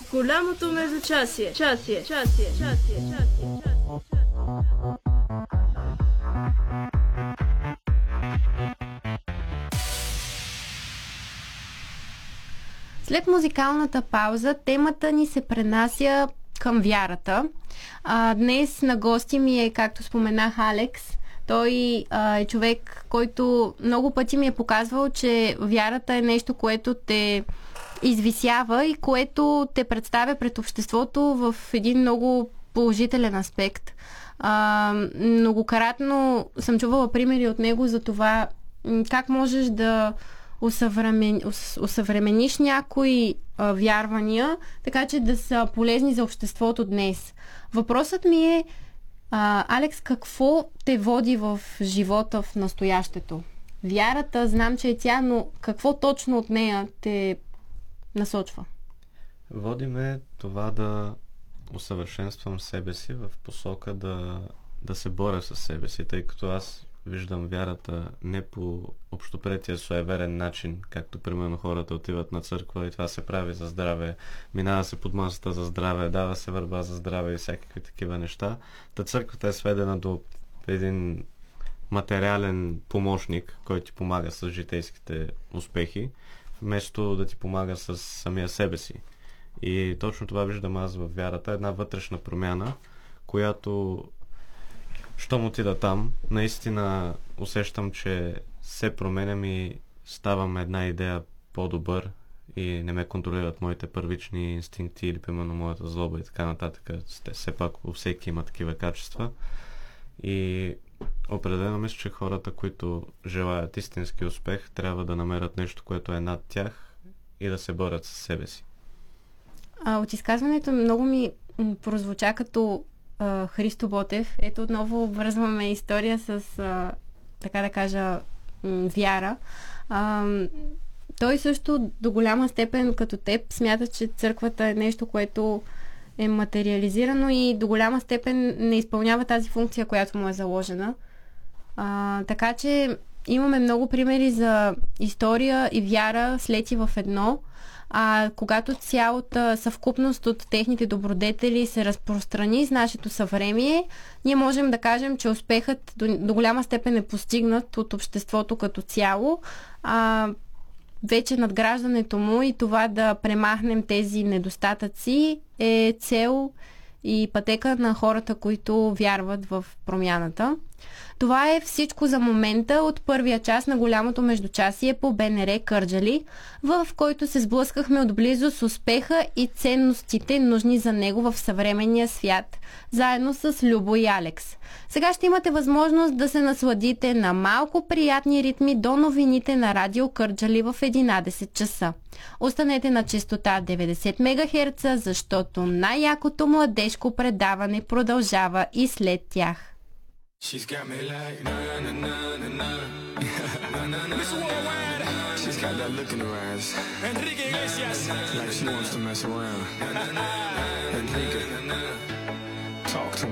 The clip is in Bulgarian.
Голямото междучасие. Часие. След музикалната пауза темата ни се пренася към вярата. Днес на гости ми е, както споменах, Алекс. Той е човек, който много пъти ми е показвал, че вярата е нещо, което те извисява и което те представя пред обществото в един много положителен аспект. Многократно съм чувала примери от него за това как можеш да усъвремениш някои вярвания, така че да са полезни за обществото днес. Въпросът ми е, Алекс, какво те води в живота в настоящето? Вярата, знам, че е тя, но какво точно от нея те насочва? Води ме това да усъвършенствам себе си в посока да се боря с себе си, тъй като аз виждам вярата не по общоприетия суеверен начин, както примерно хората отиват на църква и това се прави за здраве, минава се под масата за здраве, дава се върба за здраве и всякакви такива неща. Та църквата е сведена до един материален помощник, който ти помага с житейските успехи, вместо да ти помага с самия себе си. И точно това виждам аз във вярата, една вътрешна промяна, която щом отида там, наистина усещам, че се променям и ставам една идея по-добър и не ме контролират моите първични инстинкти или примерно моята злоба и така нататък. Все пак всеки има такива качества. И определено мисля, че хората, които желаят истински успех, трябва да намерят нещо, което е над тях и да се борят със себе си. От изказването много ми прозвуча като Христо Ботев. Ето отново връзваме история с, така да кажа, вяра. Той също до голяма степен, като теб, смята, че църквата е нещо, което е материализирано и до голяма степен не изпълнява тази функция, която му е заложена. Така че имаме много примери за история и вяра слети в едно. Когато цялата съвкупност от техните добродетели се разпространи с нашето съвремие, ние можем да кажем, че успехът до голяма степен е постигнат от обществото като цяло. Вече надграждането му и това да премахнем тези недостатъци е цел и пътека на хората, които вярват в промяната. Това е всичко за момента от първия част на голямото междучасие по БНР Кърджали, в който се сблъскахме отблизо с успеха и ценностите, нужни за него в съвременния свят, заедно с Любо и Алекс. Сега ще имате възможност да се насладите на малко приятни ритми до новините на Радио Кърджали в 11 часа. Останете на честота 90 МГц, защото най-якото младежко предаване продължава и след тях. She's got me like na na na na na na na na. She's got that look in her eyes. Enrique Iglesias. Like she wants to mess around. Enrique, talk to me.